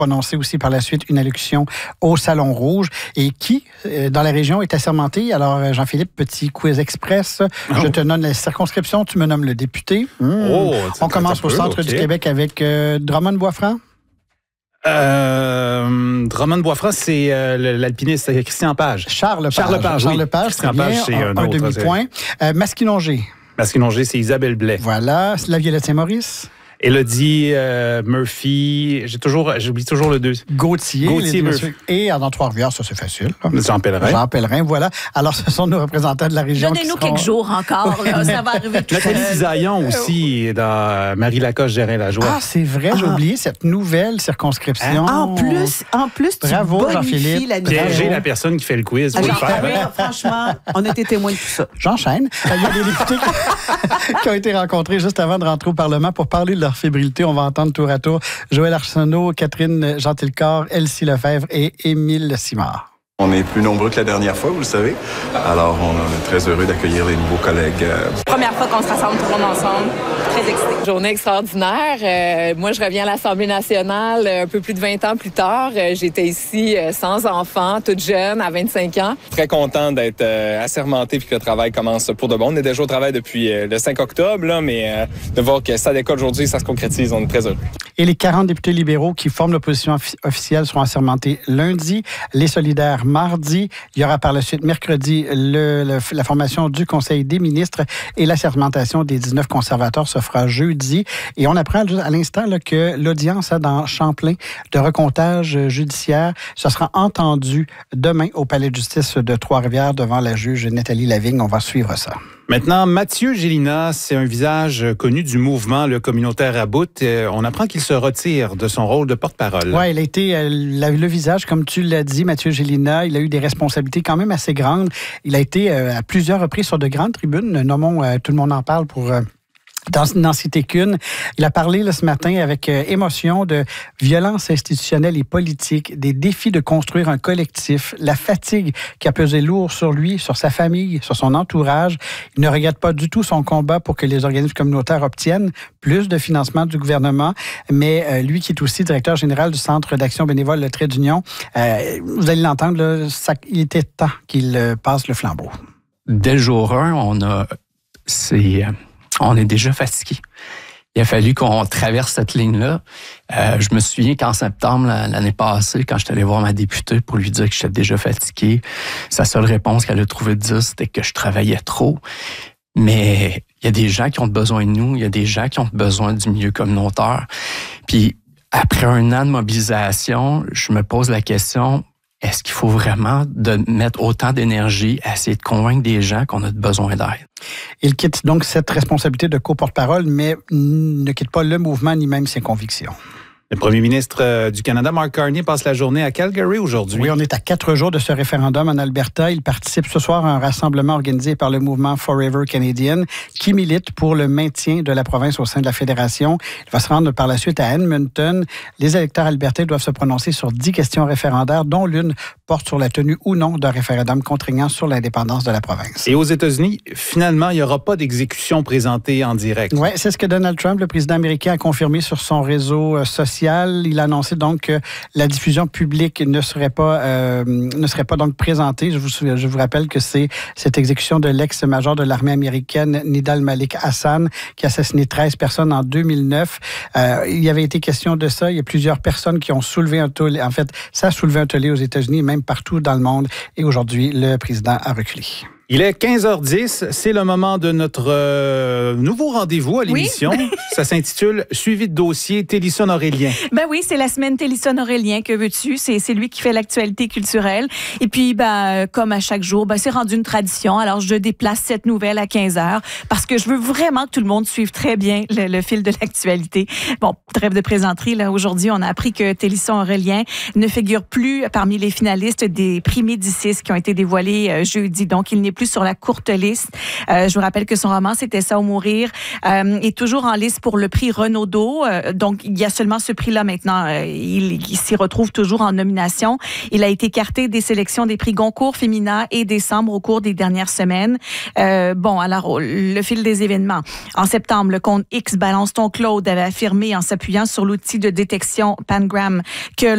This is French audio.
prononcer aussi par la suite une allocution au Salon Rouge. Et qui, dans la région, est assermenté? Alors, Jean-Philippe, petit quiz express. Je te donne la circonscription, tu me nommes le député. On commence au centre du Québec avec Drummond-Boisfranc. Drummond-Boisfranc, c'est l'alpiniste Christian Page. Charles Page, Christian Page, c'est un demi-point. Masquinongé. Masquinongé, c'est Isabelle Blais. Voilà. La Violette-Saint-Maurice. Élodie Murphy, j'oublie toujours le 2. Gauthier Murphy. Et dans Trois-Rivières, ça c'est facile. Jean Pellerin, voilà. Alors, ce sont nos représentants de la région. Donnez-nous quelques jours encore, là, ça va arriver tout seul. Nathalie Cizaillon aussi, dans Marie-Lacoste-Gérin-Lajoie. Ah, c'est vrai, j'ai oublié cette nouvelle circonscription. En plus, bravo, tu bonifies la nouvelle. Piégez la personne qui fait le quiz. Faut le faire. Franchement, on était témoins de tout ça. J'enchaîne. Il y a des députés qui ont été rencontrés juste avant de rentrer au Parlement pour parler de leur fébrilité. On va entendre tour à tour Joël Arsenault, Catherine Gentilcorps, Elsie Lefebvre et Émile Simard. On est plus nombreux que la dernière fois, vous le savez. Alors, on est très heureux d'accueillir les nouveaux collègues. Première fois qu'on se rassemble tout le monde ensemble. Très excité. Journée extraordinaire. Moi, je reviens à l'Assemblée nationale un peu plus de 20 ans plus tard. J'étais ici sans enfant, toute jeune, à 25 ans. Très content d'être assermenté puis que le travail commence pour de bon. On est déjà au travail depuis le 5 octobre, là, mais de voir que ça décolle aujourd'hui, ça se concrétise, on est très heureux. Et les 40 députés libéraux qui forment l'opposition officielle seront assermentés lundi. Les solidaires mardi. Il y aura par la suite mercredi la formation du Conseil des ministres et l'assermentation des 19 conservateurs se fera jeudi. Et on apprend à l'instant là, que l'audience dans Champlain de recomptage judiciaire, ça sera entendu demain au Palais de justice de Trois-Rivières devant la juge Nathalie Lavigne. On va suivre ça. Maintenant, Mathieu Gélinas, c'est un visage connu du mouvement le communautaire à bout. On apprend qu'il se retire de son rôle de porte-parole. Oui, il a été le visage, comme tu l'as dit, Mathieu Gélinas. Il a eu des responsabilités quand même assez grandes. Il a été à plusieurs reprises sur de grandes tribunes. Nommons, tout le monde en parle pour... n'en citer qu'une. Il a parlé ce matin avec émotion de violence institutionnelle et politique, des défis de construire un collectif, la fatigue qui a pesé lourd sur lui, sur sa famille, sur son entourage. Il ne regrette pas du tout son combat pour que les organismes communautaires obtiennent plus de financement du gouvernement, mais lui qui est aussi directeur général du Centre d'action bénévole Le Trait d'Union, vous allez l'entendre, là, il était temps qu'il passe le flambeau. Dès le jour 1, on est déjà fatigué. Il a fallu qu'on traverse cette ligne-là. Je me souviens qu'en septembre, l'année passée, quand je suis allé voir ma députée pour lui dire que j'étais déjà fatigué, sa seule réponse qu'elle a trouvée de dire, c'était que je travaillais trop. Mais il y a des gens qui ont besoin de nous, il y a des gens qui ont besoin du milieu communautaire. Puis après un an de mobilisation, je me pose la question... Est-ce qu'il faut vraiment mettre autant d'énergie à essayer de convaincre des gens qu'on a besoin d'aide? Il quitte donc cette responsabilité de co-porte-parole, mais ne quitte pas le mouvement ni même ses convictions. Le premier ministre du Canada, Mark Carney, passe la journée à Calgary aujourd'hui. Oui, on est à 4 jours de ce référendum en Alberta. Il participe ce soir à un rassemblement organisé par le mouvement Forever Canadian qui milite pour le maintien de la province au sein de la fédération. Il va se rendre par la suite à Edmonton. Les électeurs albertais doivent se prononcer sur 10 questions référendaires, dont l'une porte sur la tenue ou non d'un référendum contraignant sur l'indépendance de la province. Et aux États-Unis, finalement, il n'y aura pas d'exécution présentée en direct. Oui, c'est ce que Donald Trump, le président américain, a confirmé sur son réseau social. Il a annoncé donc que la diffusion publique ne serait pas donc présentée. Je vous rappelle que c'est cette exécution de l'ex-major de l'armée américaine, Nidal Malik Hassan, qui a assassiné 13 personnes en 2009. Il y avait été question de ça. Il y a plusieurs personnes qui ont soulevé un tollé. En fait, ça a soulevé un tollé aux États-Unis et même partout dans le monde. Et aujourd'hui, le président a reculé. Il est 15h10, c'est le moment de notre nouveau rendez-vous à l'émission. Oui. Ça s'intitule « Suivi de dossier Télisson Aurélien ». Ben oui, c'est la semaine Télisson Aurélien, que veux-tu? C'est lui qui fait l'actualité culturelle. Et puis, comme à chaque jour, c'est rendu une tradition. Alors, je déplace cette nouvelle à 15h parce que je veux vraiment que tout le monde suive très bien le fil de l'actualité. Bon, trêve de plaisanterie, là, aujourd'hui, on a appris que Télisson Aurélien ne figure plus parmi les finalistes des prix Médicis qui ont été dévoilés jeudi. Donc, il n'est plus sur la courte liste. Je vous rappelle que son roman, c'était Ça ou mourir, est toujours en liste pour le prix Renaudot. Donc, il y a seulement ce prix-là maintenant. Il s'y retrouve toujours en nomination. Il a été écarté des sélections des prix Goncourt, Femina et Décembre au cours des dernières semaines. Alors, le fil des événements. En septembre, le compte X Balance ton Claude avait affirmé en s'appuyant sur l'outil de détection Pangram que